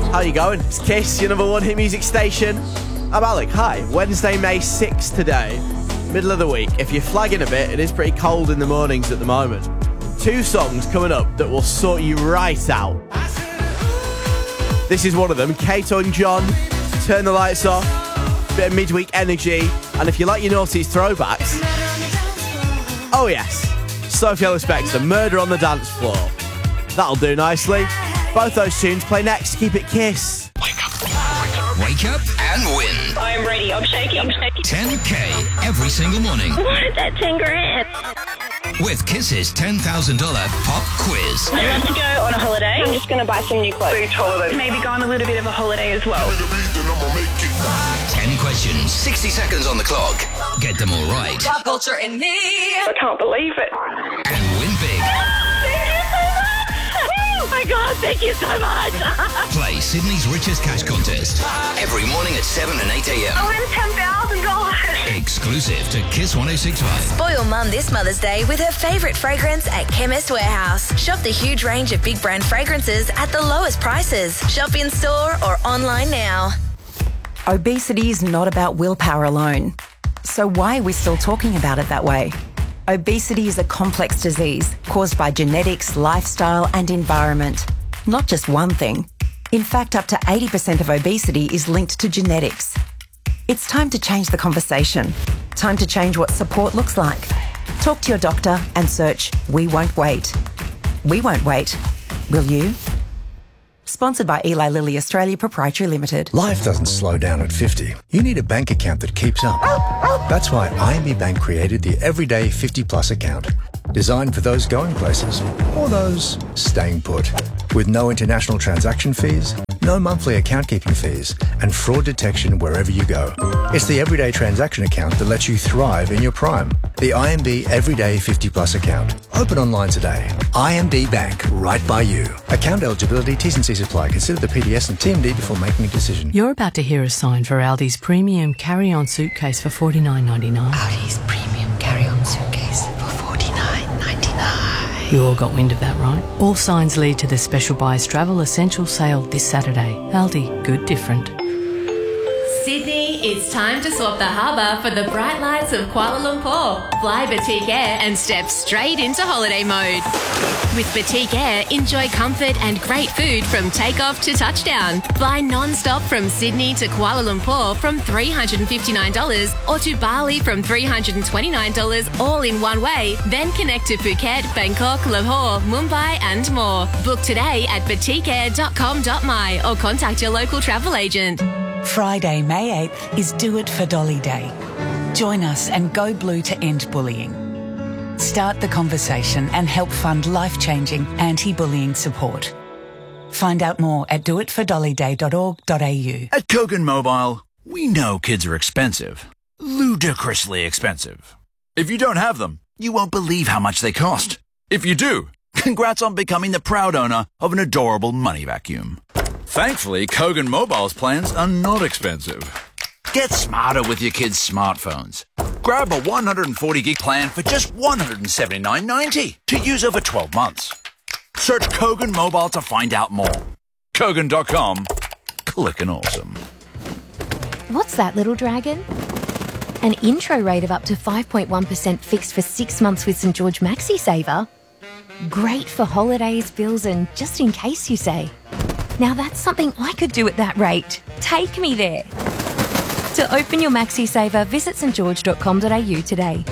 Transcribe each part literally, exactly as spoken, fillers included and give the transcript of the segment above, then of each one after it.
How you going? It's Kiss, your number one hit music station. I'm Alec. Hi. Wednesday, May sixth today. Middle of the week. If you're flagging a bit, it is pretty cold in the mornings at the moment. Two songs coming up that will sort you right out. This is one of them. Kato and John, Turn the Lights Off. Bit of midweek energy. And if you like your noughties throwbacks, oh yes, Sophie Ellis-Bextor, Murder on the Dance Floor. That'll do nicely. Both those tunes play next. Keep it Kiss. Wake up. Wake up and win. I'm ready. I'm shaking. I'm shaking. ten K every single morning. What is that ten grand? With Kiss's ten thousand dollars pop quiz. I'd love to go on a holiday. I'm just going to buy some new clothes. Beach holiday. Maybe go on a little bit of a holiday as well. ten questions, sixty seconds on the clock. Get them all right. Pop culture in me. I can't believe it. And win big. Oh my God, thank you so much. Play Sydney's Richest Cash Contest every morning at seven and eight a.m. I win ten thousand dollars. Exclusive to Kiss one oh six point five. Spoil Mum this Mother's Day with her favourite fragrance at Chemist Warehouse. Shop the huge range of big brand fragrances at the lowest prices. Shop in store or online now. Obesity is not about willpower alone. So why are we still talking about it that way? Obesity is a complex disease caused by genetics, lifestyle and environment. Not just one thing. In fact, up to eighty percent of obesity is linked to genetics. It's time to change the conversation. Time to change what support looks like. Talk to your doctor and search We Won't Wait. We won't wait. Will you? Sponsored by Eli Lilly Australia Proprietary Limited. Life doesn't slow down at fifty. You need a bank account that keeps up. That's why I M B Bank created the Everyday fifty Plus account. Designed for those going places or those staying put. With no international transaction fees, no monthly account keeping fees, and fraud detection wherever you go. It's the everyday transaction account that lets you thrive in your prime. The I M B Everyday fifty Plus account. Open online today. I M B Bank, right by you. Account eligibility, T's and C's apply. Consider the P D S and T M D before making a decision. You're about to hear a sign for Aldi's premium carry-on suitcase for forty-nine ninety-nine. Aldi's premium carry-on suitcase for forty-nine ninety-nine. You all got wind of that, right? All signs lead to the Special Buys Travel Essential Sale this Saturday. Aldi, good different. Sydney, it's time to swap the harbour for the bright lights of Kuala Lumpur. Fly Batik Air and step straight into holiday mode. With Batik Air, enjoy comfort and great food from takeoff to touchdown. Fly non-stop from Sydney to Kuala Lumpur from three hundred fifty-nine dollars or to Bali from three hundred twenty-nine dollars all in one way. Then connect to Phuket, Bangkok, Lahore, Mumbai and more. Book today at batik air dot com dot my or contact your local travel agent. Friday, May eighth is Do It for Dolly Day. Join us and go blue to end bullying. Start the conversation and help fund life-changing anti-bullying support. Find out more at do it for dolly day dot org dot a u. At Kogan Mobile, we know kids are expensive. Ludicrously expensive. If you don't have them, you won't believe how much they cost. If you do, congrats on becoming the proud owner of an adorable money vacuum. Thankfully, Kogan Mobile's plans are not expensive. Get smarter with your kids' smartphones. Grab a one hundred forty gig plan for just one hundred seventy-nine ninety to use over twelve months. Search Kogan Mobile to find out more. Kogan dot com. Clickin' awesome. What's that, little dragon? An intro rate of up to five point one percent fixed for six months with St George Maxi Saver? Great for holidays, bills and just in case, you say. Now that's something I could do at that rate. Take me there. To open your Maxi Saver, visit st george dot com dot a u today.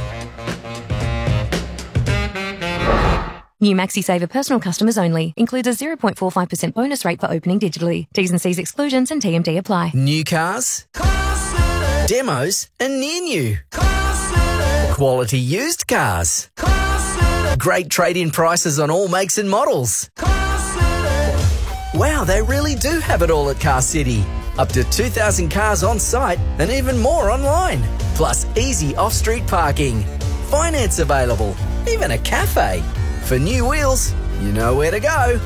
New Maxi Saver personal customers only. Includes a zero point four five percent bonus rate for opening digitally. T's and C's exclusions and T M D apply. New cars, demos and near new. Quality used cars. Great trade-in prices on all makes and models. Wow, they really do have it all at Car City. Up to two thousand cars on site and even more online. Plus easy off-street parking. Finance available. Even a cafe. For new wheels, you know where to go.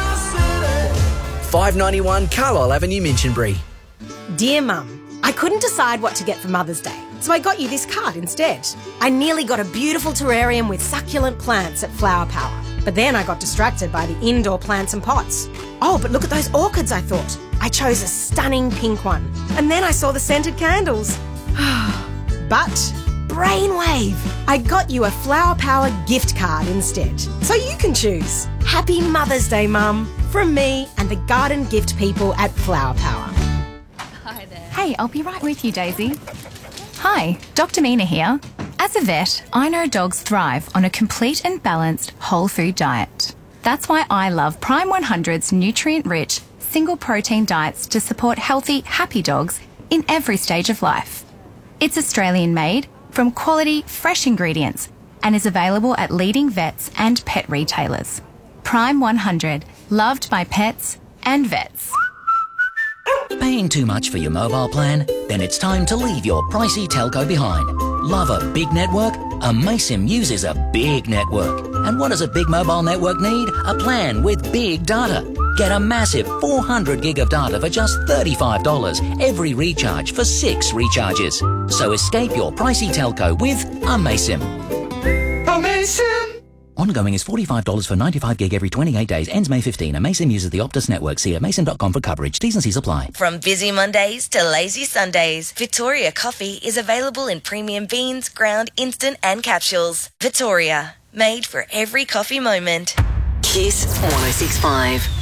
five ninety-one Carlisle Avenue, Minchinbury. Dear Mum, I couldn't decide what to get for Mother's Day, so I got you this card instead. I nearly got a beautiful terrarium with succulent plants at Flower Power, but then I got distracted by the indoor plants and pots. Oh, but look at those orchids, I thought. I I chose a stunning pink one. And then I saw the scented candles. But brainwave! I got you a Flower Power gift card instead. So you can choose. Happy Mother's Day, Mum. From me and the garden gift people at Flower Power. Hi there. Hey, I'll be right with you, Daisy. Hi, Doctor Mina here. As a vet, I know dogs thrive on a complete and balanced whole food diet. That's why I love Prime one hundred's nutrient-rich, single-protein diets to support healthy, happy dogs in every stage of life. It's Australian-made, from quality, fresh ingredients, and is available at leading vets and pet retailers. Prime one hundred, loved by pets and vets. Paying too much for your mobile plan? Then it's time to leave your pricey telco behind. Love a big network? Amaysim uses a big network. And what does a big mobile network need? A plan with big data. Get a massive four hundred gig of data for just thirty-five dollars every recharge for six recharges. So escape your pricey telco with Amaysim. Amaysim! Ongoing is forty-five dollars for ninety-five gig every twenty-eight days. Ends May fifteenth. Amaysim uses the Optus network. See amaysim dot com for coverage. T's and C's apply. From busy Mondays to lazy Sundays, Victoria Coffee is available in premium beans, ground, instant and capsules. Victoria, made for every coffee moment. Kiss one oh six point five.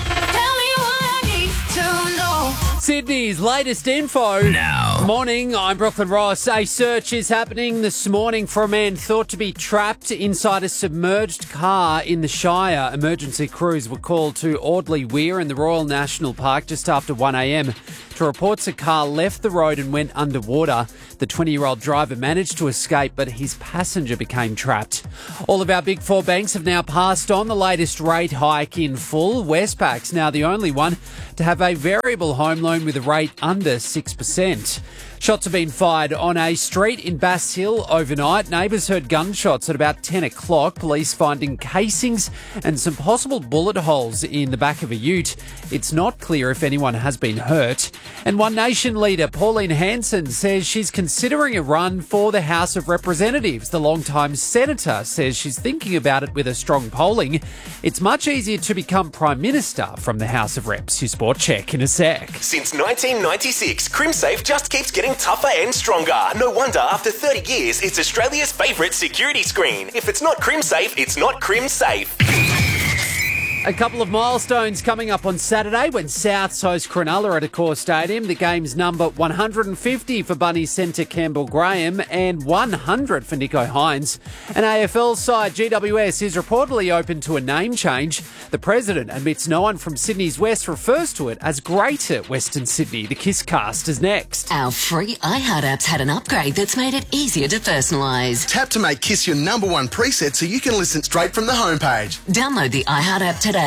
Sydney's latest info. Now. Morning, I'm Brooklyn Ross. A search is happening this morning for a man thought to be trapped inside a submerged car in the Shire. Emergency crews were called to Audley Weir in the Royal National Park just after one a.m. to reports a car left the road and went underwater. The twenty-year-old driver managed to escape, but his passenger became trapped. All of our big four banks have now passed on the latest rate hike in full. Westpac's now the only one to have a variable home loan with a rate under six percent. Shots have been fired on a street in Bass Hill overnight. Neighbours heard gunshots at about ten o'clock. Police finding casings and some possible bullet holes in the back of a ute. It's not clear if anyone has been hurt. And One Nation leader Pauline Hanson says she's considering a run for the House of Representatives. The longtime senator says she's thinking about it with a strong polling. It's much easier to become Prime Minister from the House of Reps. Your sport check in a sec. Since nineteen ninety-six, CrimSafe just keeps getting tougher and stronger. No wonder after thirty years, it's Australia's favourite security screen. If it's not CrimSafe, it's not CrimSafe. A couple of milestones coming up on Saturday when Souths host Cronulla at Accor Stadium. The game's number one hundred fifty for Bunny centre Campbell Graham and one hundred for Nico Hines. An A F L side, G W S, is reportedly open to a name change. The president admits no one from Sydney's West refers to it as Greater Western Sydney. The Kiss Cast is next. Our free iHeart app's had an upgrade that's made it easier to personalise. Tap to make Kiss your number one preset so you can listen straight from the homepage. Download the iHeart app today.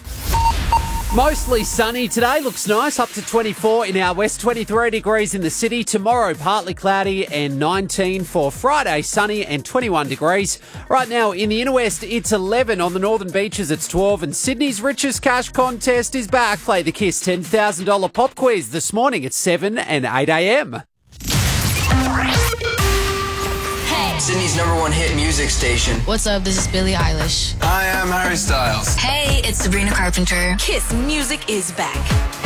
Mostly sunny today, looks nice, up to twenty-four in our west, twenty-three degrees in the city. Tomorrow, partly cloudy and nineteen for Friday, sunny and twenty-one degrees. Right now, in the inner west, it's eleven. On the northern beaches, it's twelve. And Sydney's richest cash contest is back. Play the Kiss ten thousand dollars pop quiz this morning at seven and eight a.m. Sydney's number one hit music station. What's up? This is Billie Eilish. Hi, I'm Harry Styles. Hey, it's Sabrina Carpenter. Kiss Music is back.